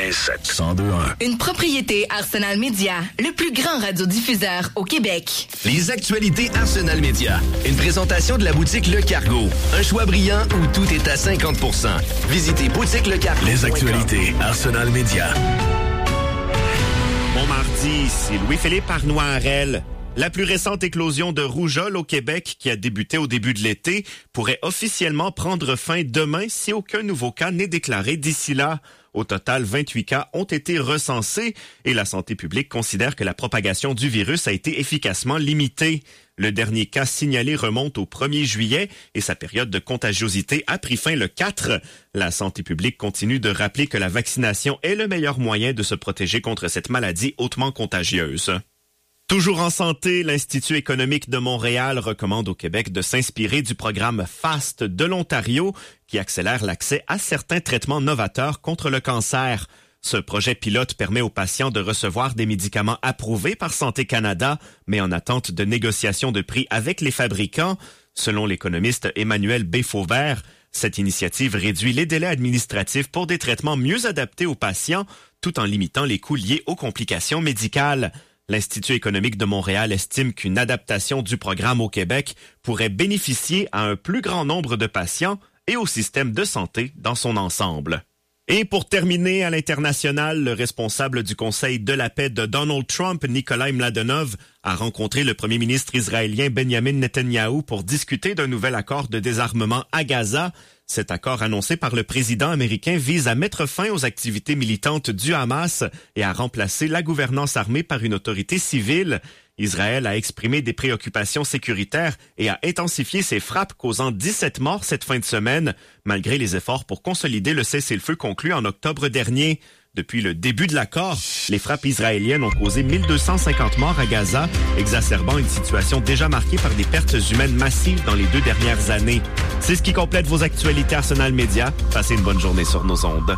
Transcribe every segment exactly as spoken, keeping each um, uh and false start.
quatre-vingt-sept cent deux un. Une propriété Arsenal Media, le plus grand radiodiffuseur au Québec. Les actualités Arsenal Media. Une présentation de la boutique Le Cargo. Un choix brillant où tout est à cinquante pour cent. Visitez boutique le cargo. Les actualités Arsenal Media. Bon mardi, c'est Louis-Philippe Arnoirel. La plus récente éclosion de rougeole au Québec, qui a débuté au début de l'été, pourrait officiellement prendre fin demain si aucun nouveau cas n'est déclaré d'ici là. Au total, vingt-huit cas ont été recensés et la santé publique considère que la propagation du virus a été efficacement limitée. Le dernier cas signalé remonte au premier juillet et sa période de contagiosité a pris fin le quatre. La santé publique continue de rappeler que la vaccination est le meilleur moyen de se protéger contre cette maladie hautement contagieuse. Toujours en santé, l'Institut économique de Montréal recommande au Québec de s'inspirer du programme FAST de l'Ontario qui accélère l'accès à certains traitements novateurs contre le cancer. Ce projet pilote permet aux patients de recevoir des médicaments approuvés par Santé Canada, mais en attente de négociations de prix avec les fabricants. Selon l'économiste Emmanuel B. Fauvert, cette initiative réduit les délais administratifs pour des traitements mieux adaptés aux patients, tout en limitant les coûts liés aux complications médicales. L'Institut économique de Montréal estime qu'une adaptation du programme au Québec pourrait bénéficier à un plus grand nombre de patients et au système de santé dans son ensemble. Et pour terminer, à l'international, le responsable du Conseil de la paix de Donald Trump, Nikolai Mladenov, a rencontré le premier ministre israélien Benjamin Netanyahou pour discuter d'un nouvel accord de désarmement à Gaza. Cet accord annoncé par le président américain vise à mettre fin aux activités militantes du Hamas et à remplacer la gouvernance armée par une autorité civile. Israël a exprimé des préoccupations sécuritaires et a intensifié ses frappes causant dix-sept morts cette fin de semaine, malgré les efforts pour consolider le cessez-le-feu conclu en octobre dernier. Depuis le début de l'accord, les frappes israéliennes ont causé mille deux cent cinquante morts à Gaza, exacerbant une situation déjà marquée par des pertes humaines massives dans les deux dernières années. C'est ce qui complète vos actualités Arsenal Media. Passez une bonne journée sur nos ondes.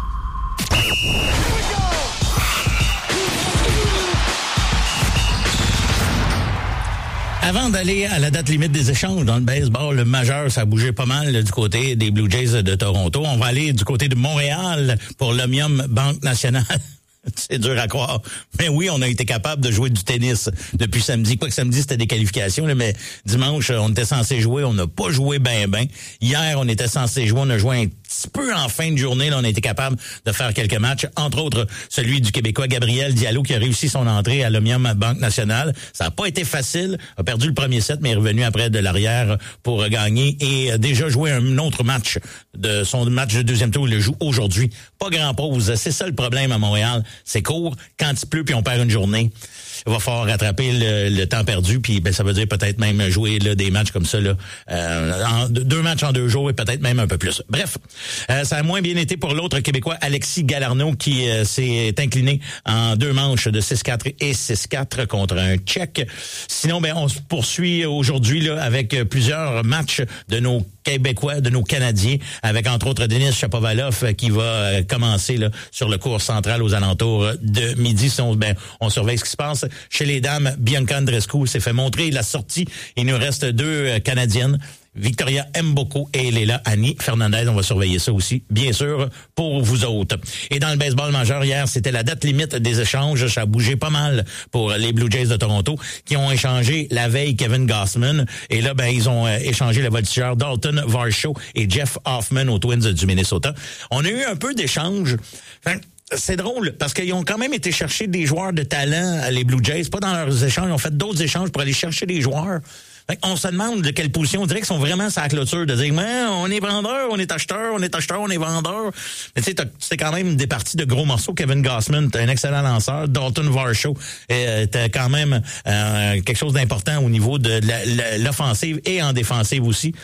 Avant d'aller à la date limite des échanges dans le baseball, le majeur, ça a bougé pas mal là, du côté des Blue Jays de Toronto. On va aller du côté de Montréal pour l'Omnium Banque Nationale. C'est dur à croire. Mais oui, on a été capable de jouer du tennis depuis samedi. Quoi que samedi, c'était des qualifications, là, mais dimanche, on était censé jouer. On n'a pas joué ben ben. Hier, on était censé jouer. On a joué un petit peu en fin de journée. Là, on a été capable de faire quelques matchs. Entre autres, celui du Québécois Gabriel Diallo qui a réussi son entrée à l'Omnium Banque Nationale. Ça n'a pas été facile. A perdu le premier set, mais est revenu après de l'arrière pour gagner et a déjà joué un autre match de son match de deuxième tour. Il le joue aujourd'hui. Pas grand pause. C'est ça le problème à Montréal. C'est court. Quand il pleut puis on perd une journée, il va falloir rattraper le, le temps perdu. Puis ben ça veut dire peut-être même jouer là, des matchs comme ça là, euh, en, deux matchs en deux jours et peut-être même un peu plus. Bref, euh, ça a moins bien été pour l'autre Québécois Alexis Galarneau qui euh, s'est incliné en deux manches de six quatre et six quatre contre un Tchèque. Sinon, ben on se poursuit aujourd'hui là avec plusieurs matchs de nos Québécois, de nos Canadiens, avec entre autres Denis Shapovalov qui va euh, commencer là sur le cours central aux alentours de midi. Si on, ben, on surveille ce qui se passe. Chez les dames, Bianca Andreescu s'est fait montrer la sortie. Il nous reste deux euh, Canadiennes, Victoria Mboko et Leila Annie Fernandez. On va surveiller ça aussi, bien sûr, pour vous autres. Et dans le baseball majeur, hier, c'était la date limite des échanges. Ça a bougé pas mal pour les Blue Jays de Toronto qui ont échangé la veille Kevin Gausman. Et là, ben ils ont euh, échangé le voltigeur Dalton Varsho et Jeff Hoffman aux Twins du Minnesota. On a eu un peu d'échanges. Enfin, c'est drôle, parce qu'ils ont quand même été chercher des joueurs de talent, les Blue Jays. Pas dans leurs échanges, ils ont fait d'autres échanges pour aller chercher des joueurs. On se demande de quelle position. On dirait qu'ils sont vraiment sur la clôture de dire mais on est vendeur, on est acheteur, on est acheteur, on est vendeur. Mais tu sais, c'est quand même des parties de gros morceaux. Kevin Gausman, t'es un excellent lanceur. Dalton Varsho, euh, t'as quand même euh, quelque chose d'important au niveau de la, la, l'offensive et en défensive aussi.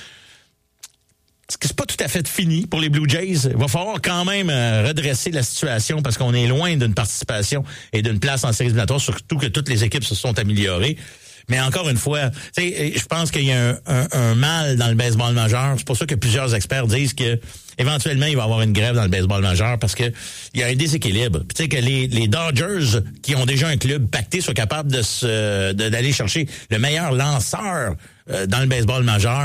C'est pas tout à fait fini pour les Blue Jays. Il va falloir quand même euh, redresser la situation parce qu'on est loin d'une participation et d'une place en séries éliminatoires, surtout que toutes les équipes se sont améliorées. Mais encore une fois, tu sais, je pense qu'il y a un, un, un mal dans le baseball majeur. C'est pour ça que plusieurs experts disent que éventuellement il va y avoir une grève dans le baseball majeur parce que il y a un déséquilibre. Tu sais que les, les Dodgers qui ont déjà un club pacté soient capables de se de, d'aller chercher le meilleur lanceur euh, dans le baseball majeur.